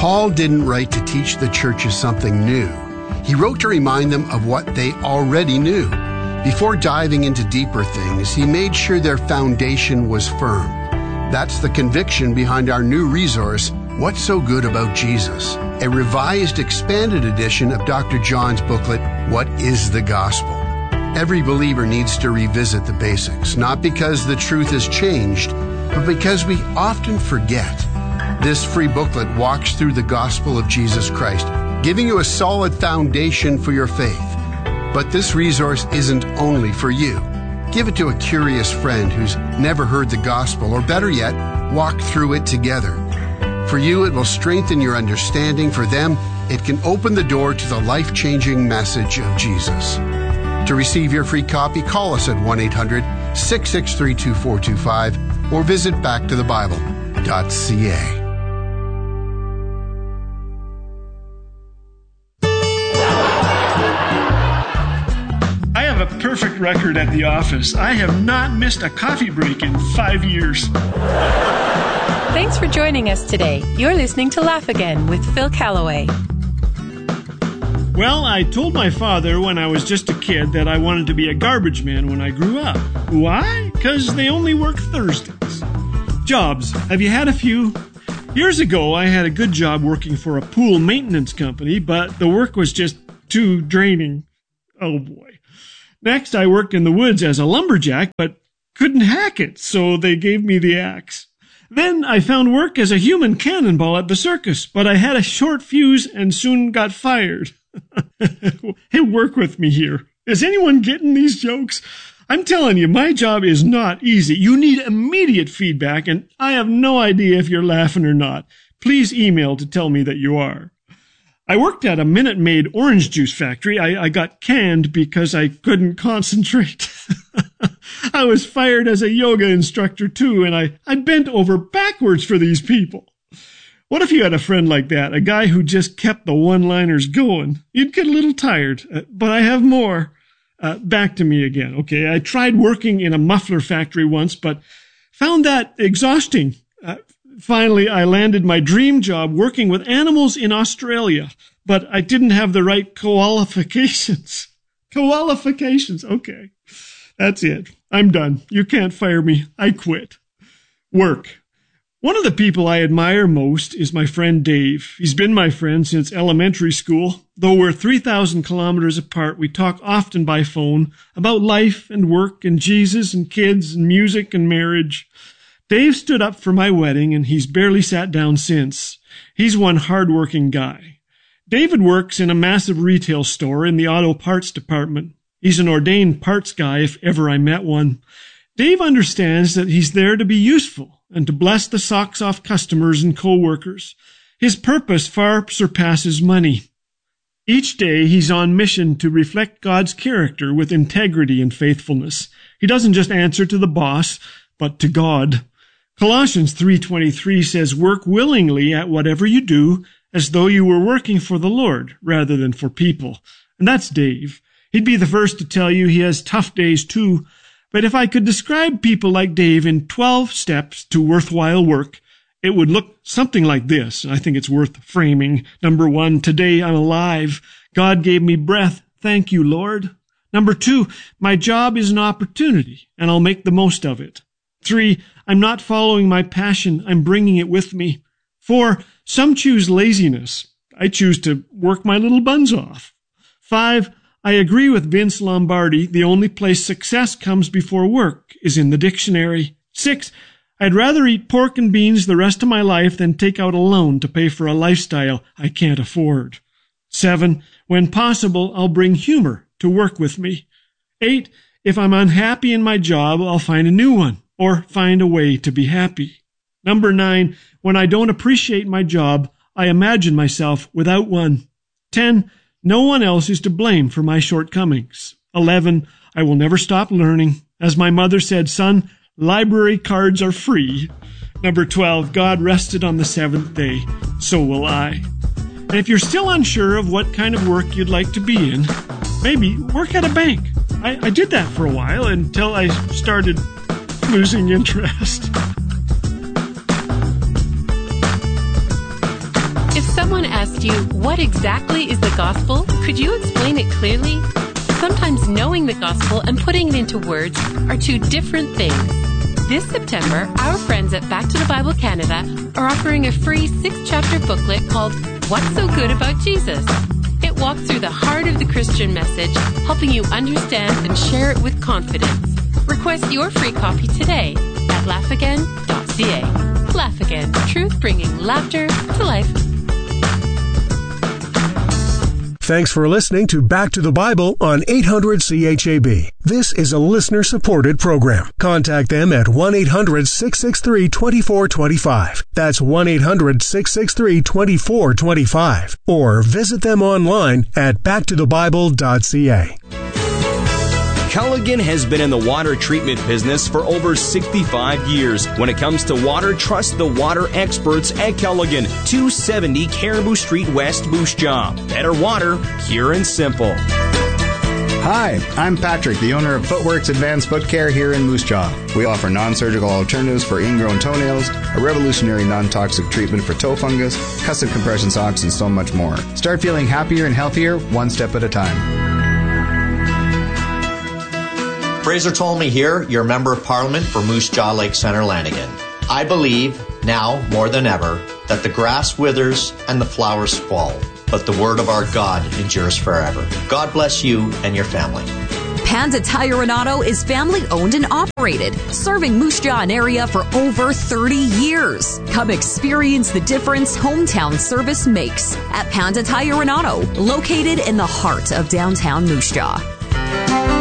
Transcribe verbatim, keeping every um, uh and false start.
Paul didn't write to teach the churches something new. He wrote to remind them of what they already knew. Before diving into deeper things, he made sure their foundation was firm. That's the conviction behind our new resource, What's So Good About Jesus? A revised, expanded edition of Doctor John's booklet, What is the Gospel? Every believer needs to revisit the basics, not because the truth has changed, but because we often forget. This free booklet walks through the gospel of Jesus Christ, giving you a solid foundation for your faith. But this resource isn't only for you. Give it to a curious friend who's never heard the gospel, or better yet, walk through it together. For you, it will strengthen your understanding. For them, it can open the door to the life-changing message of Jesus. To receive your free copy, call us at one eight hundred, six six three, two four two five or visit back to the bible dot c a. Perfect record at the office. I have not missed a coffee break in five years. Thanks for joining us today. You're listening to Laugh Again with Phil Callaway. Well, I told my father when I was just a kid that I wanted to be a garbage man when I grew up. Why? Because they only work Thursdays. Jobs. Have you had a few? Years ago, I had a good job working for a pool maintenance company, but the work was just too draining. Oh boy. Next, I worked in the woods as a lumberjack, but couldn't hack it, so they gave me the axe. Then I found work as a human cannonball at the circus, but I had a short fuse and soon got fired. Hey, work with me here. Is anyone getting these jokes? I'm telling you, my job is not easy. You need immediate feedback, and I have no idea if you're laughing or not. Please email to tell me that you are. I worked at a Minute Maid orange juice factory. I, I got canned because I couldn't concentrate. I was fired as a yoga instructor, too, and I, I bent over backwards for these people. What if you had a friend like that, a guy who just kept the one-liners going? You'd get a little tired, uh, but I have more. Uh, back to me again, okay? I tried working in a muffler factory once, but found that exhausting. Uh, Finally, I landed my dream job working with animals in Australia, but I didn't have the right qualifications. Qualifications, okay. That's it. I'm done. You can't fire me. I quit. Work. One of the people I admire most is my friend Dave. He's been my friend since elementary school. Though we're three thousand kilometers apart, we talk often by phone about life and work and Jesus and kids and music and marriage. Dave stood up for my wedding, and he's barely sat down since. He's one hard-working guy. David works in a massive retail store in the auto parts department. He's an ordained parts guy if ever I met one. Dave understands that he's there to be useful and to bless the socks-off customers and co-workers. His purpose far surpasses money. Each day he's on mission to reflect God's character with integrity and faithfulness. He doesn't just answer to the boss, but to God. Colossians three twenty-three says, "Work willingly at whatever you do, as though you were working for the Lord rather than for people." And that's Dave. He'd be the first to tell you he has tough days too. But if I could describe people like Dave in twelve steps to worthwhile work, it would look something like this. I think it's worth framing. Number one, today I'm alive. God gave me breath. Thank you, Lord. Number two, my job is an opportunity, and I'll make the most of it. Three, I'm not following my passion. I'm bringing it with me. Four, some choose laziness. I choose to work my little buns off. Five, I agree with Vince Lombardi. The only place success comes before work is in the dictionary. Six, I'd rather eat pork and beans the rest of my life than take out a loan to pay for a lifestyle I can't afford. Seven, when possible, I'll bring humor to work with me. Eight, if I'm unhappy in my job, I'll find a new one. Or find a way to be happy. Number nine, when I don't appreciate my job, I imagine myself without one. Ten, no one else is to blame for my shortcomings. Eleven, I will never stop learning. As my mother said, son, library cards are free. Number twelve, God rested on the seventh day. So will I. And if you're still unsure of what kind of work you'd like to be in, maybe work at a bank. I, I did that for a while until I started losing interest. If someone asked you, what exactly is the gospel? Could you explain it clearly? Sometimes knowing the gospel and putting it into words are two different things. This September, our friends at Back to the Bible Canada are offering a free six-chapter booklet called What's So Good About Jesus? It walks through the heart of the Christian message, helping you understand and share it with confidence. Request your free copy today at laugh again dot c a. Laugh Again, truth bringing laughter to life. Thanks for listening to Back to the Bible on eight hundred C H A B. This is a listener-supported program. Contact them at one eight hundred six six three two four two five. That's one eight hundred six six three two four two five. Or visit them online at back to the bible dot c a. Culligan has been in the water treatment business for over sixty-five years. When it comes to water, trust the water experts at Culligan, two seventy Caribou Street West, Moose Jaw. Better water, pure and simple. Hi, I'm Patrick, the owner of Footworks Advanced Foot Care here in Moose Jaw. We offer non-surgical alternatives for ingrown toenails, a revolutionary non-toxic treatment for toe fungus, custom compression socks, and so much more. Start feeling happier and healthier one step at a time. Fraser Tolmie here, your Member of Parliament for Moose Jaw Lake Centre, Lanigan. I believe, now more than ever, that the grass withers and the flowers fall, but the word of our God endures forever. God bless you and your family. Panda Tire and Auto is family-owned and operated, serving Moose Jaw and area for over thirty years. Come experience the difference hometown service makes at Panda Tire and Auto, located in the heart of downtown Moose Jaw.